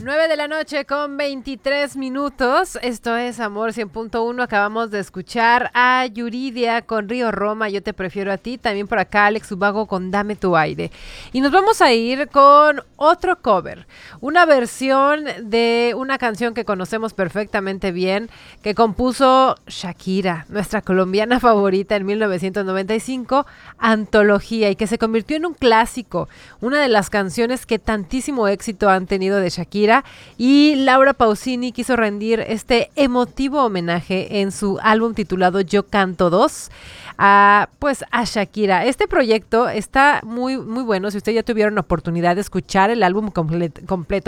9 de la noche con 23 minutos. Esto es Amor 100.1. Acabamos de escuchar a Yuridia con Río Roma, Yo te prefiero a ti. También por acá Alex Ubago con Dame tu aire. Y nos vamos a ir con otro cover. Una versión de una canción que conocemos perfectamente bien, que compuso Shakira, nuestra colombiana favorita en 1995, Antología, y que se convirtió en un clásico. Una de las canciones que tantísimo éxito han tenido de Shakira, y Laura Pausini quiso rendir este emotivo homenaje en su álbum titulado Yo Canto 2 a Shakira. Este proyecto está muy bueno. Si ustedes ya tuvieron la oportunidad de escuchar el álbum completo,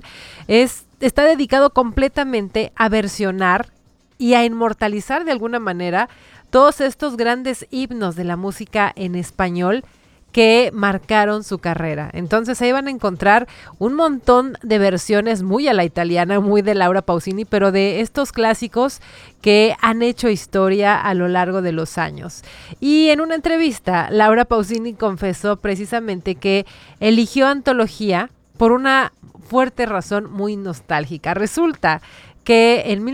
está dedicado completamente a versionar y a inmortalizar de alguna manera todos estos grandes himnos de la música en español que marcaron su carrera. Entonces ahí van a encontrar un montón de versiones muy a la italiana, muy de Laura Pausini, pero de estos clásicos que han hecho historia a lo largo de los años. Y en una entrevista, Laura Pausini confesó precisamente que eligió Antología por una fuerte razón muy nostálgica. Resulta que en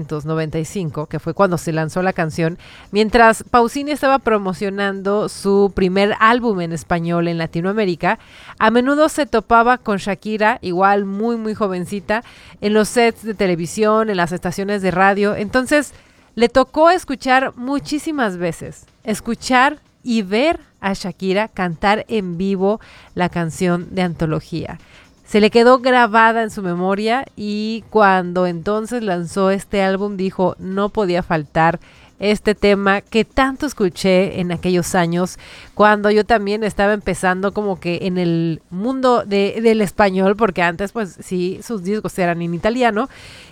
1995, que fue cuando se lanzó la canción, mientras Pausini estaba promocionando su primer álbum en español en Latinoamérica, a menudo se topaba con Shakira, igual muy jovencita, en los sets de televisión, en las estaciones de radio. Entonces le tocó escuchar muchísimas veces, escuchar y ver a Shakira cantar en vivo la canción de Antología. Se le quedó grabada en su memoria, y cuando entonces lanzó este álbum dijo: no podía faltar este tema que tanto escuché en aquellos años, cuando yo también estaba empezando como que en el mundo del español, porque antes pues sí, sus discos eran en italiano,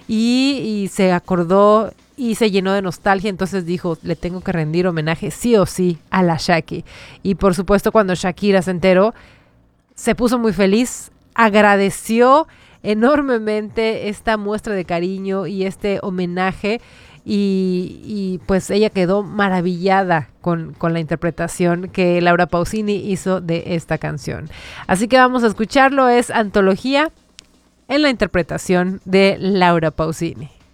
y se acordó y se llenó de nostalgia. Entonces dijo: le tengo que rendir homenaje sí o sí a la Shaki. Y por supuesto, cuando Shakira se enteró, se puso muy feliz, agradeció enormemente esta muestra de cariño y este homenaje, y pues ella quedó maravillada con la interpretación que Laura Pausini hizo de esta canción. Así que vamos a escucharlo. Es Antología en la interpretación de Laura Pausini.